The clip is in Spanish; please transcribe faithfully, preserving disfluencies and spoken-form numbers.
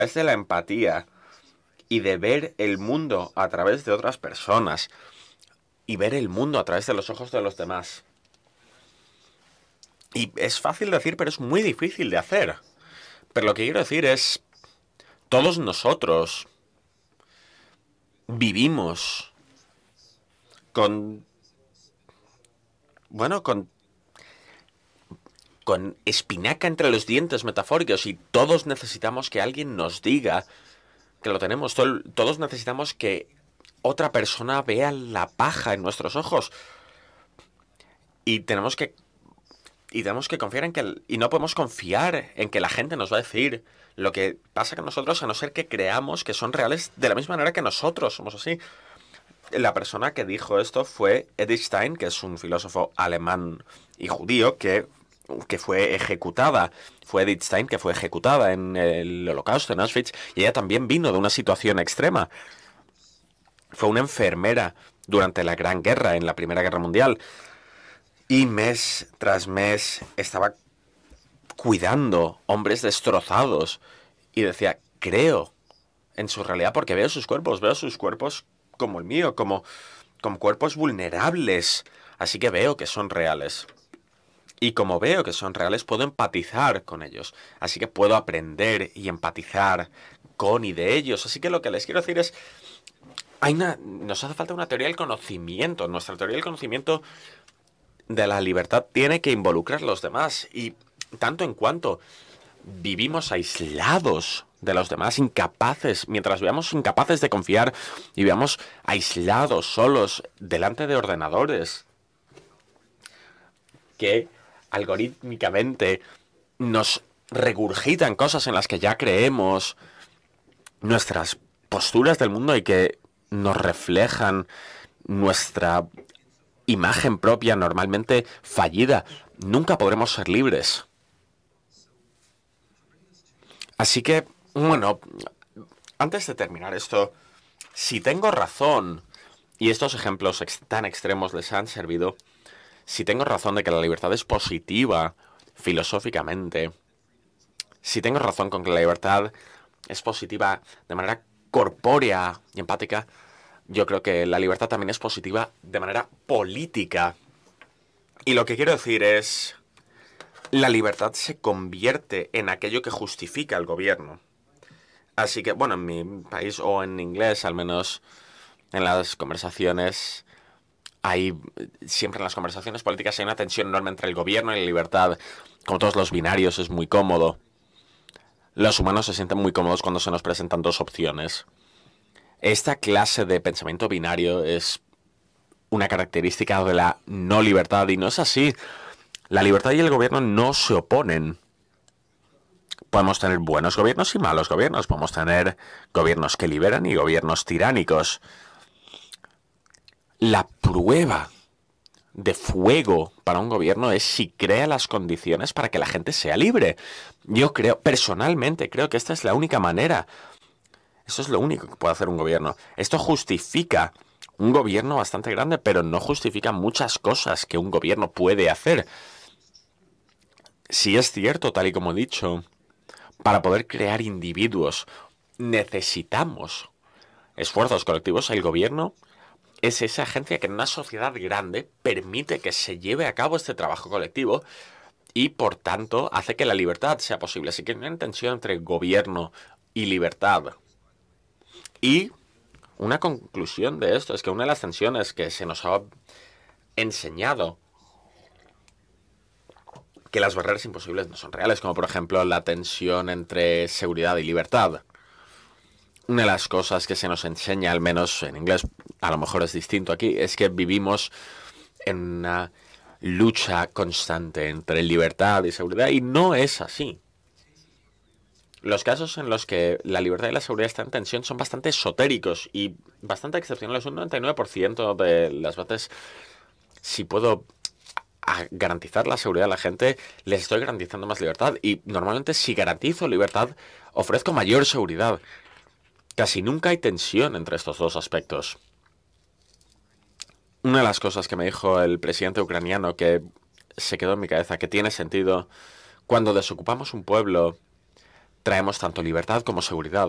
es de la empatía y de ver el mundo a través de otras personas y ver el mundo a través de los ojos de los demás. Y es fácil decir, pero es muy difícil de hacer. Pero lo que quiero decir es, todos nosotros vivimos con, bueno, con, con espinaca entre los dientes metafóricos y todos necesitamos que alguien nos diga que lo tenemos. Todos necesitamos que otra persona vea la paja en nuestros ojos. Y tenemos que y tenemos que confiar en que y no podemos confiar en que la gente nos va a decir lo que pasa con nosotros, a no ser que creamos que son reales de la misma manera que nosotros somos así. La persona que dijo esto fue Edith Stein, que es un filósofo alemán y judío que que fue ejecutada, fue Edith Stein que fue ejecutada en el Holocausto, en Auschwitz, y ella también vino de una situación extrema. Fue una enfermera durante la Gran Guerra, en la Primera Guerra Mundial, y mes tras mes estaba cuidando hombres destrozados, y decía, creo en su realidad porque veo sus cuerpos, veo sus cuerpos como el mío, como, como cuerpos vulnerables, así que veo que son reales. Y como veo que son reales, puedo empatizar con ellos. Así que puedo aprender y empatizar con y de ellos. Así que lo que les quiero decir es, hay una, nos hace falta una teoría del conocimiento. Nuestra teoría del conocimiento de la libertad tiene que involucrar a los demás. Y tanto en cuanto vivimos aislados de los demás, incapaces, mientras veamos incapaces de confiar y veamos aislados, solos, delante de ordenadores, que algorítmicamente nos regurgitan cosas en las que ya creemos, nuestras posturas del mundo y que nos reflejan nuestra imagen propia normalmente fallida, nunca podremos ser libres. Así que, bueno, antes de terminar esto, si tengo razón, y estos ejemplos ex tan extremos les han servido, si tengo razón de que la libertad es positiva filosóficamente, si tengo razón con que la libertad es positiva de manera corpórea y empática, yo creo que la libertad también es positiva de manera política. Y lo que quiero decir es, la libertad se convierte en aquello que justifica el gobierno. Así que, bueno, en mi país, o en inglés al menos, en las conversaciones, hay siempre en las conversaciones políticas hay una tensión enorme entre el gobierno y la libertad. Como todos los binarios, es muy cómodo. Los humanos se sienten muy cómodos cuando se nos presentan dos opciones. Esta clase de pensamiento binario es una característica de la no libertad, y no es así. La libertad y el gobierno no se oponen. Podemos tener buenos gobiernos y malos gobiernos. Podemos tener gobiernos que liberan y gobiernos tiránicos. La prueba de fuego para un gobierno es si crea las condiciones para que la gente sea libre. Yo creo, personalmente, creo que esta es la única manera. Eso es lo único que puede hacer un gobierno. Esto justifica un gobierno bastante grande, pero no justifica muchas cosas que un gobierno puede hacer. Si es cierto, tal y como he dicho, para poder crear individuos necesitamos esfuerzos colectivos. El gobierno es esa agencia que en una sociedad grande permite que se lleve a cabo este trabajo colectivo y, por tanto, hace que la libertad sea posible. Así que hay una tensión entre gobierno y libertad. Y una conclusión de esto es que una de las tensiones que se nos ha enseñado que las barreras imposibles no son reales, como por ejemplo la tensión entre seguridad y libertad. Una de las cosas que se nos enseña, al menos en inglés, a lo mejor es distinto aquí, es que vivimos en una lucha constante entre libertad y seguridad, y no es así. Los casos en los que la libertad y la seguridad están en tensión son bastante esotéricos y bastante excepcionales. Un noventa y nueve por ciento de las veces, si puedo garantizar la seguridad a la gente, les estoy garantizando más libertad. Y normalmente, si garantizo libertad, ofrezco mayor seguridad. Casi nunca hay tensión entre estos dos aspectos. Una de las cosas que me dijo el presidente ucraniano que se quedó en mi cabeza, que tiene sentido: cuando desocupamos un pueblo, traemos tanto libertad como seguridad.